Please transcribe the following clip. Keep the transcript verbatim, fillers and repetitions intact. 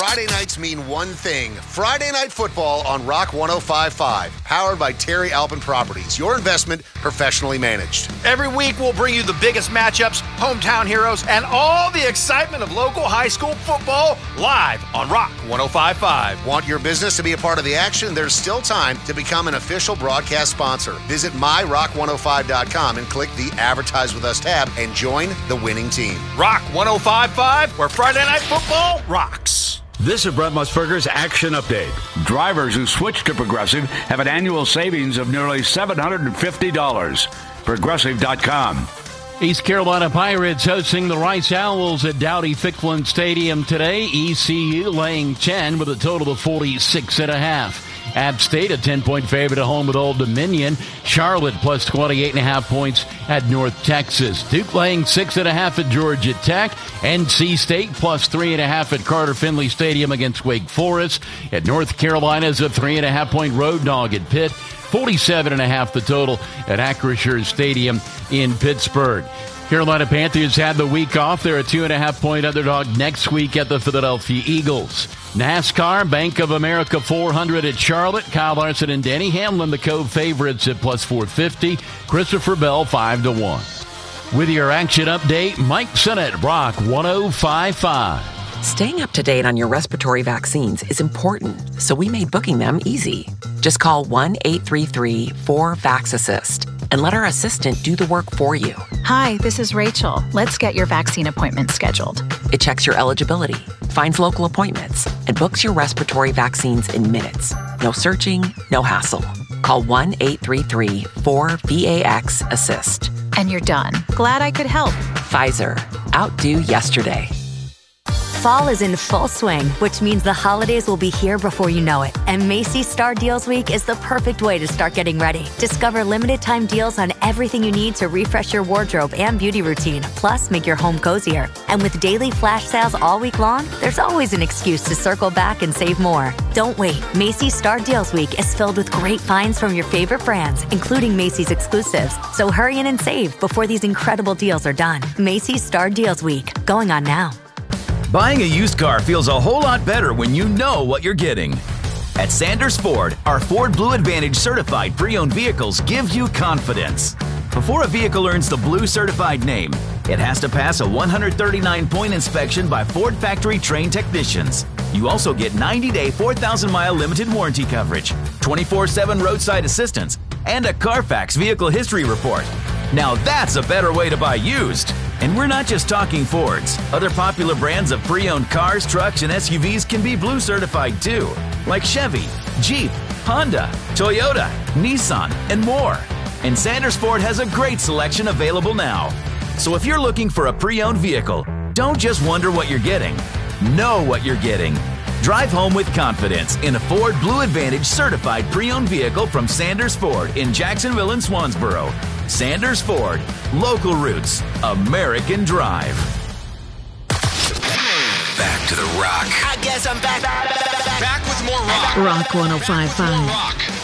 Friday nights mean one thing. Friday Night Football on Rock one oh five point five. Powered by Terry Alpin Properties. Your investment professionally managed. Every week we'll bring you the biggest matchups, hometown heroes, and all the excitement of local high school football live on Rock one oh five point five. Want your business to be a part of the action? There's still time to become an official broadcast sponsor. Visit my rock one oh five dot com and click the Advertise With Us tab and join the winning team. Rock one oh five point five, where Friday Night Football rocks. This is Brett Musburger's Action Update. Drivers who switch to Progressive have an annual savings of nearly seven hundred fifty dollars. Progressive dot com. East Carolina Pirates hosting the Rice Owls at Dowdy-Ficklin Stadium today. E C U laying ten with a total of forty-six and a half. App State a ten-point favorite at home with Old Dominion. Charlotte plus twenty-eight and a half points at North Texas. Duke laying six and a half at Georgia Tech. N C State plus three and a half at Carter Finley Stadium against Wake Forest. At North Carolina is a three and a half point road dog at Pitt. forty-seven and a half the total at Acrisure Stadium in Pittsburgh. Carolina Panthers had the week off. They're a two and a half point underdog next week at the Philadelphia Eagles. NASCAR, Bank of America four hundred at Charlotte. Kyle Larson and Denny Hamlin, the co-favorites at plus four fifty. Christopher Bell, five to one. With your action update, Mike Sennett, Rock one oh five point five. Staying up to date on your respiratory vaccines is important, so we made booking them easy. Just call one eight three three four VAX-ASSIST and let our assistant do the work for you. Hi, this is Rachel. Let's get your vaccine appointment scheduled. It checks your eligibility, finds local appointments, and books your respiratory vaccines in minutes. No searching, no hassle. Call one eight three three four VAX-ASSIST. And you're done. Glad I could help. Pfizer. Outdo yesterday. Fall is in full swing, which means the holidays will be here before you know it. And Macy's Star Deals Week is the perfect way to start getting ready. Discover limited time deals on everything you need to refresh your wardrobe and beauty routine, plus make your home cozier. And with daily flash sales all week long, there's always an excuse to circle back and save more. Don't wait. Macy's Star Deals Week is filled with great finds from your favorite brands, including Macy's exclusives. So hurry in and save before these incredible deals are done. Macy's Star Deals Week, going on now. Buying a used car feels a whole lot better when you know what you're getting. At Sanders Ford, our Ford Blue Advantage certified pre-owned vehicles give you confidence. Before a vehicle earns the Blue certified name, it has to pass a one hundred thirty-nine point inspection by Ford factory trained technicians. You also get ninety day, four thousand mile limited warranty coverage, twenty-four seven roadside assistance, and a Carfax vehicle history report. Now that's a better way to buy used. And we're not just talking Fords. Other popular brands of pre-owned cars, trucks, and S U Vs can be Blue certified too, like Chevy, Jeep, Honda, Toyota, Nissan, and more. And Sanders Ford has a great selection available now. So if you're looking for a pre-owned vehicle, don't just wonder what you're getting. Know what you're getting. Drive home with confidence in a Ford Blue Advantage certified pre-owned vehicle from Sanders Ford in Jacksonville and Swansboro. Sanders Ford, local roots, American drive. Back to the Rock. I guess I'm back. Back, back, back. Back with more Rock. Rock one oh five point five. Rock.